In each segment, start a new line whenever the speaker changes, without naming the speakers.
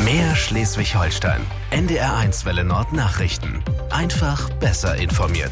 Mehr Schleswig-Holstein. NDR1 Welle Nord Nachrichten. Einfach besser informiert.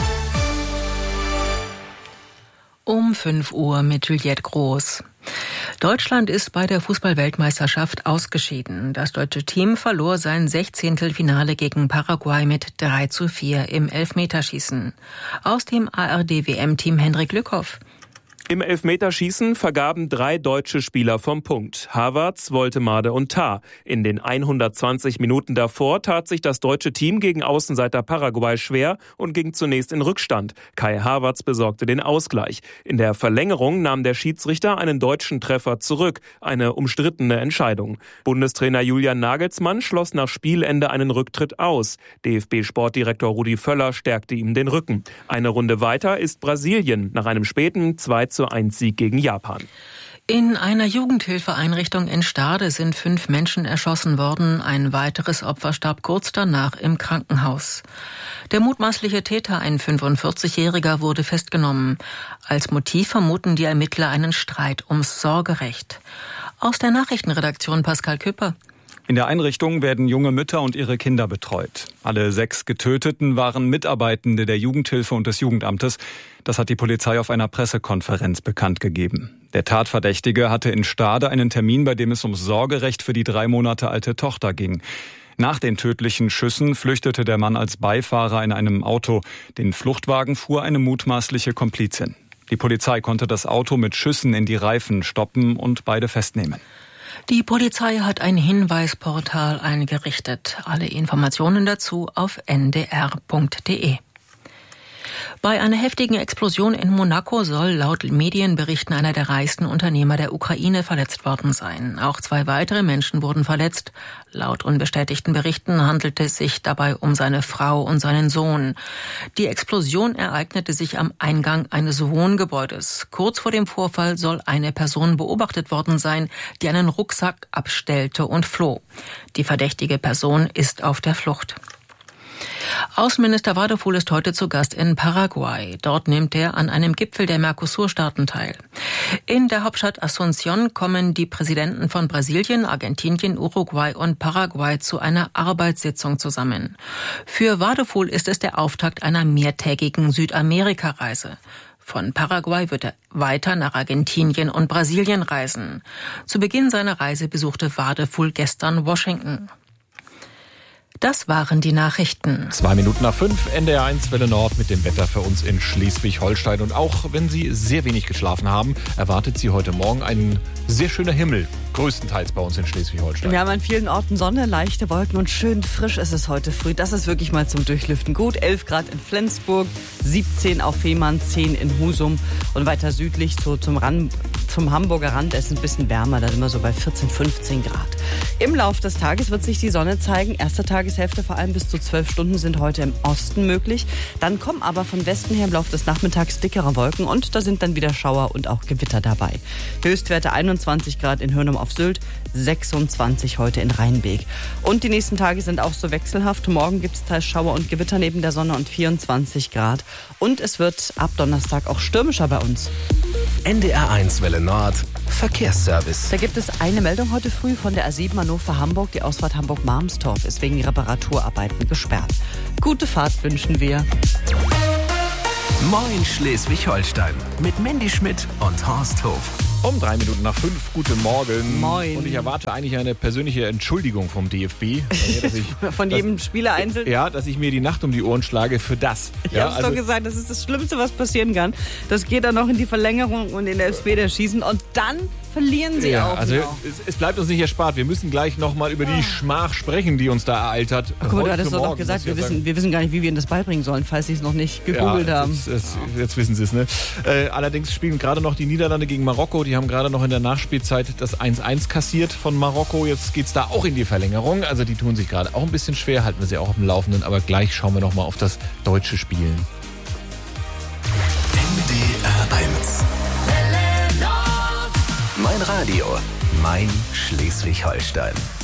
Um 5 Uhr mit Juliette Groß. Deutschland ist bei der Fußball-Weltmeisterschaft ausgeschieden. Das deutsche Team verlor sein 16. Finale gegen Paraguay mit 3:4 im Elfmeterschießen. Aus dem ARD-WM-Team Hendrik Lückhoff.
Im Elfmeterschießen vergaben 3 deutsche Spieler vom Punkt. Havertz, Woltemade und Tah. In den 120 Minuten davor tat sich das deutsche Team gegen Außenseiter Paraguay schwer und ging zunächst in Rückstand. Kai Havertz besorgte den Ausgleich. In der Verlängerung nahm der Schiedsrichter einen deutschen Treffer zurück. Eine umstrittene Entscheidung. Bundestrainer Julian Nagelsmann schloss nach Spielende einen Rücktritt aus. DFB-Sportdirektor Rudi Völler stärkte ihm den Rücken. Eine Runde weiter ist Brasilien nach einem späten 2:1 Sieg gegen Japan.
In einer Jugendhilfeeinrichtung in Stade sind 5 Menschen erschossen worden. Ein weiteres Opfer starb kurz danach im Krankenhaus. Der mutmaßliche Täter, ein 45-Jähriger, wurde festgenommen. Als Motiv vermuten die Ermittler einen Streit ums Sorgerecht. Aus der Nachrichtenredaktion Pascal Küpper.
In der Einrichtung werden junge Mütter und ihre Kinder betreut. Alle 6 Getöteten waren Mitarbeitende der Jugendhilfe und des Jugendamtes. Das hat die Polizei auf einer Pressekonferenz bekannt gegeben. Der Tatverdächtige hatte in Stade einen Termin, bei dem es ums Sorgerecht für die 3 Monate alte Tochter ging. Nach den tödlichen Schüssen flüchtete der Mann als Beifahrer in einem Auto. Den Fluchtwagen fuhr eine mutmaßliche Komplizin. Die Polizei konnte das Auto mit Schüssen in die Reifen stoppen und beide festnehmen.
Die Polizei hat ein Hinweisportal eingerichtet. Alle Informationen dazu auf ndr.de. Bei einer heftigen Explosion in Monaco soll laut Medienberichten einer der reichsten Unternehmer der Ukraine verletzt worden sein. Auch 2 weitere Menschen wurden verletzt. Laut unbestätigten Berichten handelte es sich dabei um seine Frau und seinen Sohn. Die Explosion ereignete sich am Eingang eines Wohngebäudes. Kurz vor dem Vorfall soll eine Person beobachtet worden sein, die einen Rucksack abstellte und floh. Die verdächtige Person ist auf der Flucht. Außenminister Wadefuhl ist heute zu Gast in Paraguay. Dort nimmt er an einem Gipfel der Mercosur-Staaten teil. In der Hauptstadt Asunción kommen die Präsidenten von Brasilien, Argentinien, Uruguay und Paraguay zu einer Arbeitssitzung zusammen. Für Wadefuhl ist es der Auftakt einer mehrtägigen Südamerika-Reise. Von Paraguay wird er weiter nach Argentinien und Brasilien reisen. Zu Beginn seiner Reise besuchte Wadefuhl gestern Washington. Das waren die Nachrichten.
5:02, NDR1 Welle Nord mit dem Wetter für uns in Schleswig-Holstein. Und auch wenn Sie sehr wenig geschlafen haben, erwartet Sie heute Morgen ein sehr schöner Himmel. Größtenteils bei uns in Schleswig-Holstein.
Wir haben an vielen Orten Sonne, leichte Wolken und schön frisch ist es heute früh. Das ist wirklich mal zum Durchlüften gut. 11 Grad in Flensburg, 17 auf Fehmarn, 10 in Husum und weiter südlich zum Hamburger Rand ist es ein bisschen wärmer. Da sind wir so bei 14, 15 Grad. Im Laufe des Tages wird sich die Sonne zeigen. Erste Tageshälfte vor allem bis zu 12 Stunden sind heute im Osten möglich. Dann kommen aber von Westen her im Laufe des Nachmittags dickere Wolken und da sind dann wieder Schauer und auch Gewitter dabei. Höchstwerte 21 Grad in Hürnum auf Sylt, 26 heute in Rheinbeek. Und die nächsten Tage sind auch so wechselhaft. Morgen gibt es teils Schauer und Gewitter neben der Sonne und 24 Grad. Und es wird ab Donnerstag auch stürmischer bei uns.
NDR1 Welle Nord Verkehrsservice.
Da gibt es eine Meldung heute früh von der A7 Hannover-Hamburg. Die Ausfahrt Hamburg-Marmstorf ist wegen Reparaturarbeiten gesperrt. Gute Fahrt wünschen wir.
Moin Schleswig-Holstein mit Mandy Schmidt und Horst Hof.
Um 5:03, guten Morgen.
Moin.
Und ich erwarte eigentlich eine persönliche Entschuldigung vom DFB.
Von jedem Spieler einzeln?
Ja, dass ich mir die Nacht um die Ohren schlage für das.
Ich hab's doch gesagt, das ist das Schlimmste, was passieren kann. Das geht dann noch in die Verlängerung und in der Elfmeterschießen und dann verlieren sie auch.
Also es bleibt uns nicht erspart. Wir müssen gleich nochmal über die Schmach sprechen, die uns da ereilt hat.
Guck mal, du hattest doch gesagt, wir wissen gar nicht, wie wir ihnen das beibringen sollen, falls sie es noch nicht gegoogelt haben.
Jetzt wissen sie es, ne? Allerdings spielen gerade noch die Niederlande gegen Marokko. Die haben gerade noch in der Nachspielzeit das 1:1 kassiert von Marokko. Jetzt geht's da auch in die Verlängerung. Also die tun sich gerade auch ein bisschen schwer, halten wir sie auch auf dem Laufenden. Aber gleich schauen wir nochmal auf das deutsche Spielen.
NDR1 Mein Radio, mein Schleswig-Holstein.